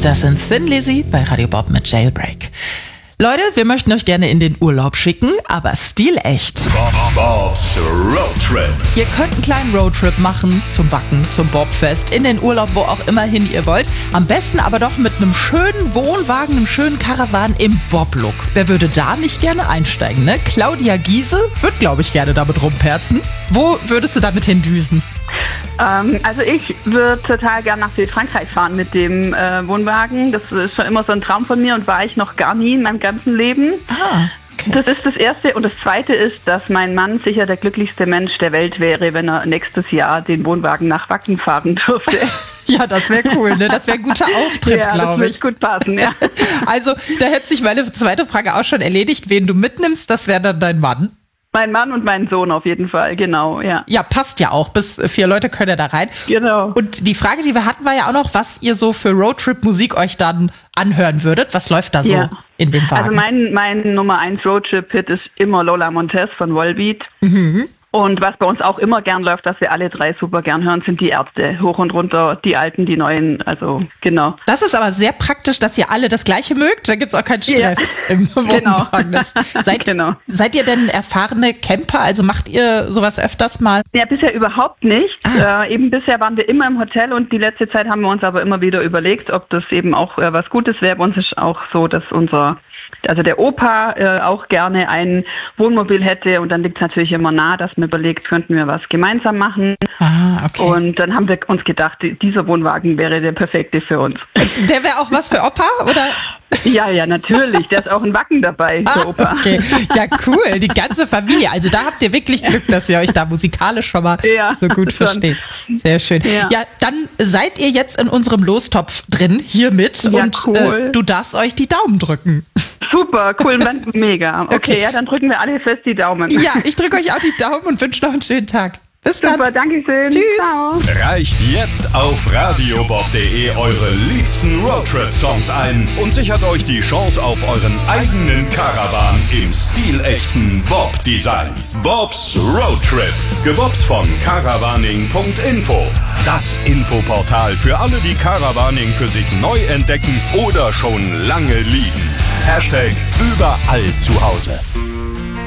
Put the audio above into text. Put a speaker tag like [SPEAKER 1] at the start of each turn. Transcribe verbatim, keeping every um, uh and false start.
[SPEAKER 1] Das sind Thin Lizzy bei Radio Bob mit Jailbreak. Leute, wir möchten euch gerne in den Urlaub schicken, aber stilecht.
[SPEAKER 2] Bob's Road Trip.
[SPEAKER 1] Ihr könnt einen kleinen Roadtrip machen zum Wacken, zum Bobfest, in den Urlaub, wo auch immer hin ihr wollt. Am besten aber doch mit einem schönen Wohnwagen, einem schönen Caravan im Bob-Look. Wer würde da nicht gerne einsteigen, ne? Claudia Giese wird, glaube ich, gerne damit rumperzen. Wo würdest du damit hindüsen?
[SPEAKER 3] Ähm, also ich würde total gern nach Südfrankreich fahren mit dem äh, Wohnwagen. Das ist schon immer so ein Traum von mir und war ich noch gar nie in meinem ganzen Leben.
[SPEAKER 1] Ah, okay.
[SPEAKER 3] Das ist das Erste. Und das Zweite ist, dass mein Mann sicher der glücklichste Mensch der Welt wäre, wenn er nächstes Jahr den Wohnwagen nach Wacken fahren dürfte.
[SPEAKER 1] Ja, das wäre cool, ne? Das wäre ein guter Auftritt,
[SPEAKER 3] ja,
[SPEAKER 1] glaube ich.
[SPEAKER 3] Das würde gut passen, ja.
[SPEAKER 1] Also, da hätte sich meine zweite Frage auch schon erledigt. Wen du mitnimmst, das wäre dann dein Mann.
[SPEAKER 3] Mein Mann und mein Sohn auf jeden Fall, genau, ja.
[SPEAKER 1] Ja, passt ja auch. Bis vier Leute können ja da rein.
[SPEAKER 3] Genau.
[SPEAKER 1] Und die Frage, die wir hatten, war ja auch noch, was ihr so für Roadtrip-Musik euch dann anhören würdet. Was läuft da so
[SPEAKER 3] ja.
[SPEAKER 1] in dem Wagen?
[SPEAKER 3] Also mein, mein Nummer eins Roadtrip-Hit ist immer Lola Montez von Volbeat.
[SPEAKER 1] Mhm.
[SPEAKER 3] Und was bei uns auch immer gern läuft, was wir alle drei super gern hören, sind die Ärzte. Hoch und runter, die alten, die neuen, also genau.
[SPEAKER 1] Das ist aber sehr praktisch, dass ihr alle das Gleiche mögt. Da gibt's auch keinen Stress ja. im Wohnwagen.
[SPEAKER 3] Genau.
[SPEAKER 1] Seid,
[SPEAKER 3] genau.
[SPEAKER 1] seid ihr denn erfahrene Camper? Also macht ihr sowas öfters mal?
[SPEAKER 3] Ja, bisher überhaupt nicht. Ah. Äh, eben bisher waren wir immer im Hotel und die letzte Zeit haben wir uns aber immer wieder überlegt, ob das eben auch äh, was Gutes wäre. Bei uns ist auch so, dass unser Also der Opa äh, auch gerne ein Wohnmobil hätte und dann liegt es natürlich immer nah, dass man überlegt, könnten wir was gemeinsam machen.
[SPEAKER 1] Ah, okay.
[SPEAKER 3] Und dann haben wir uns gedacht, dieser Wohnwagen wäre der perfekte für uns.
[SPEAKER 1] Der wäre auch was für Opa, oder?
[SPEAKER 3] Ja, ja, natürlich. Der ist auch ein Wacken dabei, der
[SPEAKER 1] ah,
[SPEAKER 3] Opa.
[SPEAKER 1] Okay, ja cool, die ganze Familie. Also da habt ihr wirklich Glück, dass ihr euch da musikalisch schon mal ja, so gut schon. versteht. Sehr schön. Ja. ja, dann seid ihr jetzt in unserem Lostopf drin, hiermit. Ja, und cool. äh, du darfst euch die Daumen drücken.
[SPEAKER 3] Super, cool, mega. Okay, okay, ja, dann drücken wir alle fest die Daumen.
[SPEAKER 1] Ja, ich drücke euch auch die Daumen und wünsche noch einen schönen Tag. Bis dann.
[SPEAKER 3] Super, danke schön.
[SPEAKER 1] Tschüss.
[SPEAKER 3] Ciao.
[SPEAKER 2] Reicht jetzt auf radiobob punkt de eure liebsten Roadtrip-Songs ein und sichert euch die Chance auf euren eigenen Caravan im stilechten Bob-Design. Bob's Roadtrip, gebobbt von caravaning punkt info. Das Infoportal für alle, die Caravaning für sich neu entdecken oder schon lange lieben. Hashtag überall zu Hause.